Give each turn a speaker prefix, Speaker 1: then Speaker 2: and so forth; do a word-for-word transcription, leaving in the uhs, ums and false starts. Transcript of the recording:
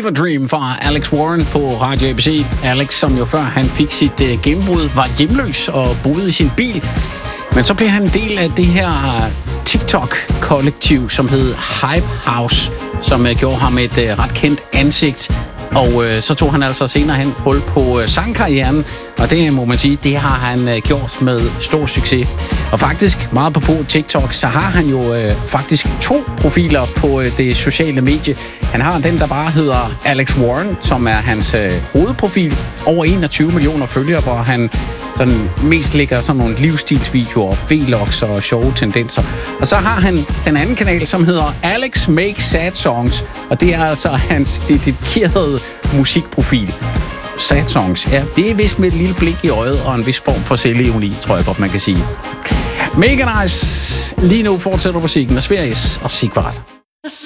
Speaker 1: Fever Dream fra Alex Warren på Radio A B C. Alex, som jo før han fik sit uh, gennembrud, var hjemløs og boede i sin bil. Men så blev han en del af det her TikTok-kollektiv, som hed Hype House, som uh, gjorde ham et uh, ret kendt ansigt. Og øh, så tog han altså senere hen hul på øh, sangkarrieren, og det må man sige, det har han øh, gjort med stor succes. Og faktisk, meget på på TikTok, så har han jo øh, faktisk to profiler på øh, det sociale medie. Han har den, der bare hedder Alex Warren, som er hans øh, hovedprofil. Over enogtyve millioner følgere, hvor han sådan mest lægger sådan nogle livsstilsvideoer, vlogs og sjove tendenser. Og så har han den anden kanal, som hedder Alex Makes Sad Songs, og det er altså hans dedikerede musikprofil. Sad Songs, ja, det er vist med et lille blik i øjet og en vis form for selvironi, tror jeg godt, man kan sige. Mega nice! Lige nu fortsætter musikken med Sverige og Sigvard.